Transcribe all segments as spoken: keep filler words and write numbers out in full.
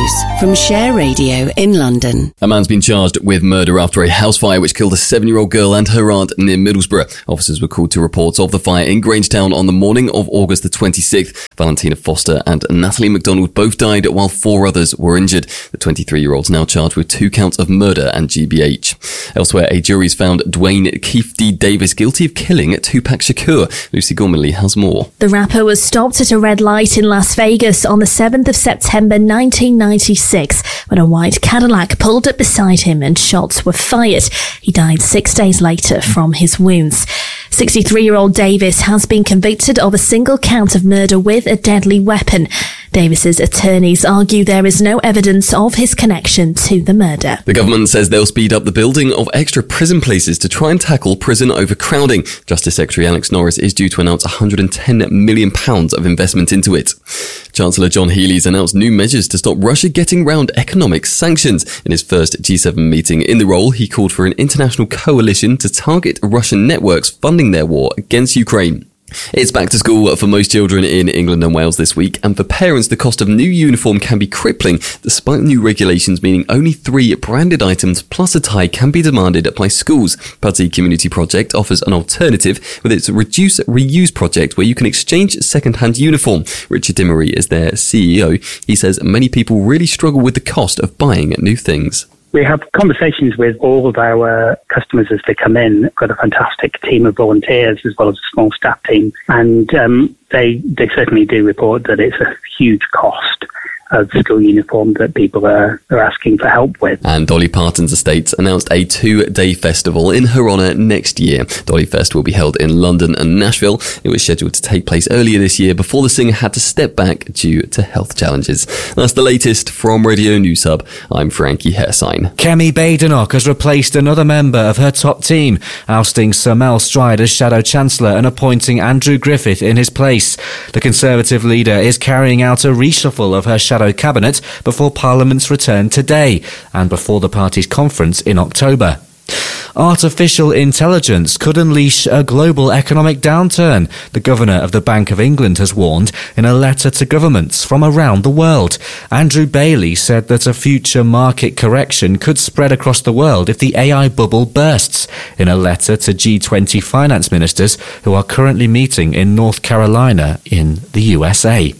news from Share Radio in London. A man's been charged with murder after a house fire which killed a seven-year-old girl and her aunt near Middlesbrough. Officers were called to reports of the fire in Grangetown on the morning of August the twenty-sixth. Valentina Foster and Natalie MacDonald both died while four others were injured. The twenty-three-year-old's now charged with two counts of murder and G B H. Elsewhere, a jury's found Dwayne Keith D. Davis guilty of killing Tupac Shakur. Lucy Gormley has more. The rapper was stopped at a red light in Las Vegas on the seventh of September nineteen ninety-six when a white Cadillac pulled up beside him and shots were fired. He died six days later from his wounds. sixty-three-year-old Davis has been convicted of a single count of murder with a deadly weapon. Davis's attorneys argue there is no evidence of his connection to the murder. The government says they'll speed up the building of extra prison places to try and tackle prison overcrowding. Justice Secretary Alex Norris is due to announce one hundred ten million pounds of investment into it. Chancellor John Healey's announced new measures to stop Russia getting round economic sanctions. In his first G seven meeting in the role, he called for an international coalition to target Russian networks funding their war against Ukraine. It's back to school for most children in England and Wales this week, and for parents the cost of new uniform can be crippling, despite new regulations meaning only three branded items plus a tie can be demanded by schools. Putty Community Project offers an alternative with its Reduce Reuse project where you can exchange second-hand uniform. Richard Dimery is their C E O. He says many people really struggle with the cost of buying new things. We have conversations with all of our customers as they come in. We've got a fantastic team of volunteers as well as a small staff team. And um, they they certainly do report that it's a huge cost of school uniform that people are, are asking for help with. And Dolly Parton's estate announced a two-day festival in her honour next year. Dolly Fest will be held in London and Nashville. It was scheduled to take place earlier this year before the singer had to step back due to health challenges. That's the latest from Radio News Hub. I'm Frankie Hersine. Kemi Badenoch has replaced another member of her top team, ousting Sir Mel Stride as Shadow Chancellor and appointing Andrew Griffith in his place. The Conservative leader is carrying out a reshuffle of her Shadow Cabinet before Parliament's return today and before the party's conference in October. Artificial intelligence could unleash a global economic downturn, the Governor of the Bank of England has warned in a letter to governments from around the world. Andrew Bailey said that a future market correction could spread across the world if the A I bubble bursts, in a letter to G twenty finance ministers who are currently meeting in North Carolina in the U S A.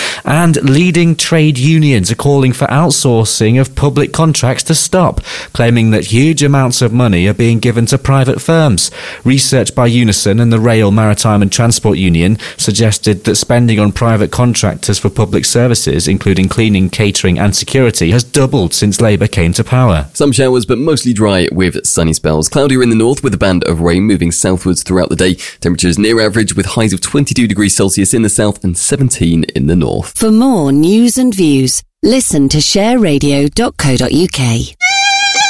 And leading trade unions are calling for outsourcing of public contracts to stop, claiming that huge amounts of money are being given to private firms. Research by Unison and the Rail, Maritime and Transport Union suggested that spending on private contractors for public services, including cleaning, catering and security, has doubled since Labour came to power. Some showers, but mostly dry with sunny spells. Cloudier in the north with a band of rain moving southwards throughout the day. Temperatures near average with highs of twenty-two degrees Celsius in the south and seventeen in the north. For more news and views, listen to share radio dot co dot uk.